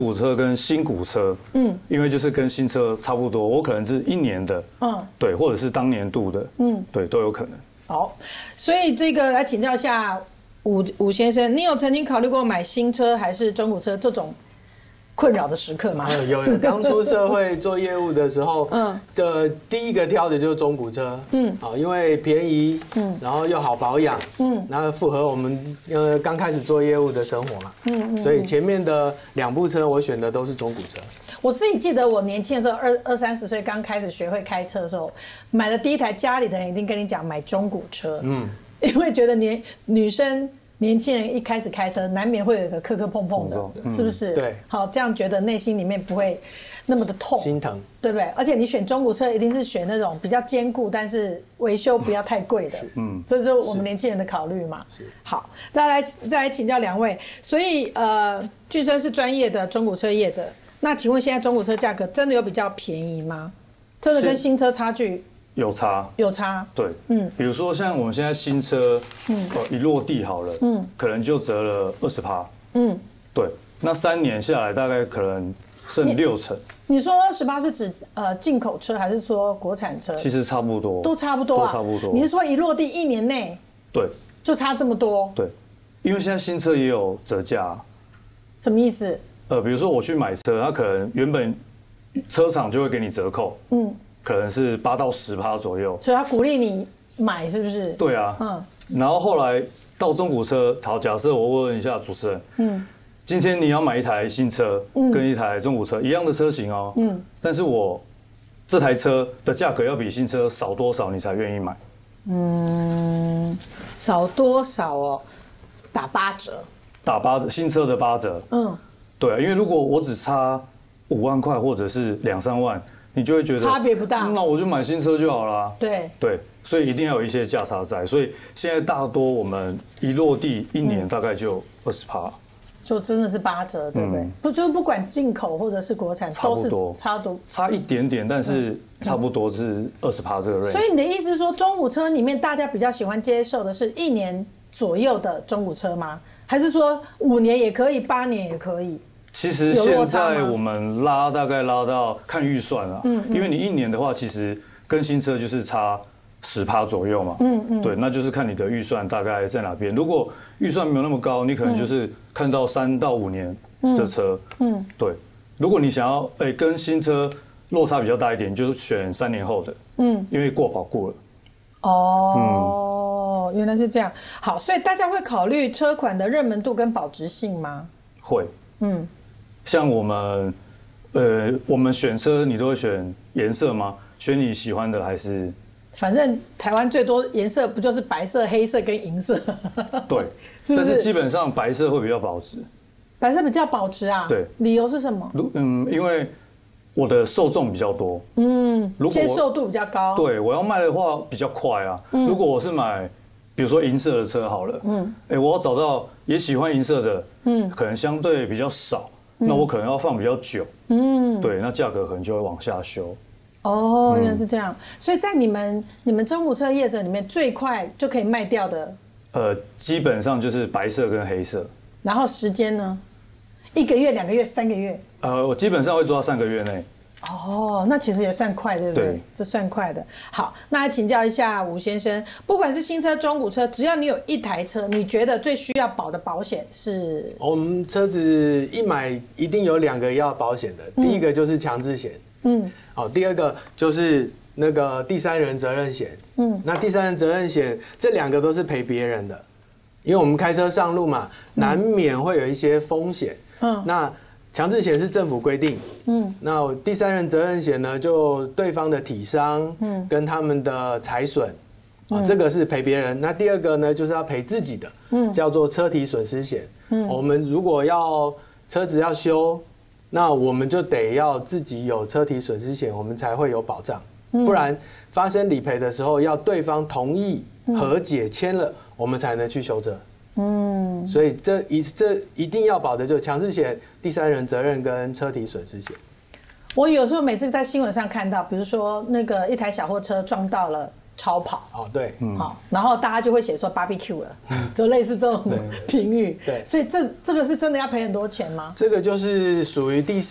古车跟新古车，因为就是跟新车差不多，我可能是1年的，对，或者是当年度的，对，都有可能。 好，所以这个来请教一下伍先生，你有曾经考虑过买新车还是中古车这种困扰的时刻吗？ 有，刚出社会做业务的时候，的第一个挑的就是中古车，因为便宜，然后又好保养，然后符合我们刚开始做业务的生活嘛，所以前面的2部车我选的都是中古车。 我自己记得我年轻的时候，20-30岁刚开始学会开车的时候，买的第一台，家里的人一定跟你讲买中古车，因为觉得女生。年轻人一开始开车，难免会有一个磕磕碰碰的，是不是？ 对， 好，这样觉得内心里面不会那么的痛、 心疼， 对不对？而且你选中古车，一定是选那种比较坚固，但是维修不要太贵的。这就是我们年轻人的考虑嘛。好，再来请教2位。所以俊生是专业的中古车业者，那请问现在中古车价格真的有比较便宜吗？真的跟新车差距？有差， 对，比如说像我们现在新车，一落地好了，可能就折了20%，对，那3年下来大概可能剩60%。 你说20%是指进口车还是说国产车？ 其实差不多， 都差不多，你是说一落地1年内， 对， 就差这么多？ 对，因为现在新车也有折价， 什么意思？ 比如说我去买车，它可能原本车厂就会给你折扣，可能是8到10%左右， 所以他鼓励你买，是不是？ 对啊，然后后来到中古车，好，假设我问一下主持人，今天你要买一台新车，跟一台中古车一样的车型哦，但是我这台车的价格要比新车少多少，你才愿意买？ 少多少哦？打8折， 新车的8折，对啊，因为如果我只差5万块或者是2-3万。你就会觉得差别不大， 那我就买新车就好了。 对， 所以一定要有一些价差在。所以现在大多我们一落地1年大概就20%， 就真的是8折，对不对？就是不管进口或者是国产，都是差一点点，但是差不多是20%这个 range。 所以你的意思是说，中古车里面大家比较喜欢接受的是1年左右的中古车吗？还是说5年也可以，8年也可以？ 其实现在我们大概拉到看预算啊，因为你1年的话，其实跟新车就是差10%左右嘛，对，那就是看你的预算大概在哪边。如果预算没有那么高，你可能就是看到3到5年的车，对。如果你想要跟新车落差比较大一点，就是选3年后的，因为过保固了。 哦，原来是这样。好，所以大家会考虑车款的热门度跟保值性吗？ 会，像我们选车，你都会选颜色吗？选你喜欢的还是？ 反正台湾最多颜色不就是白色、黑色跟银色？ 对，但是基本上白色会比较保值。 白色比较保值啊？ 对， 理由是什么？ 因为我的受众比较多， 接受度比较高。 对，我要卖的话比较快啊。如果我是买，比如说银色的车好了，我要找到也喜欢银色的，可能相对比较少。那我可能要放比较久，对，那价格可能就会往下修。 哦，原来是这样。所以在你们中古车业者里面，最快就可以卖掉的， 基本上就是白色跟黑色。 然后时间呢？1个月、2个月、3个月？ 我基本上会做到3个月内。 哦，那其实也算快，对不对？对，这算快的。好，那请教一下伍先生，不管是新车、中古车，只要你有一台车，你觉得最需要保的保险是？ 我们车子一买一定有2个要保险的，第一个就是强制险，第二个就是那个第三人责任险，那第三人责任险这2个都是赔别人的，因为我们开车上路嘛，难免会有一些风险，那强制险是政府规定，那第三人责任险呢，就对方的体伤，跟他们的财损，这个是赔别人。那第二个呢，就是要赔自己的，叫做车体损失险。我们如果车子要修，那我们就得要自己有车体损失险，我们才会有保障。不然发生理赔的时候，要对方同意和解签了，我们才能去修车。所以这一定要保的就是强制险、第三人责任跟车体损失险。 我有时候每次在新闻上看到，比如说那个一台小货车撞到了超跑。 哦，对， 好，然后大家就会写说 barbecue 了，就类似这种评语。 对， 所以这个是真的要赔很多钱吗？ 这个就是属于第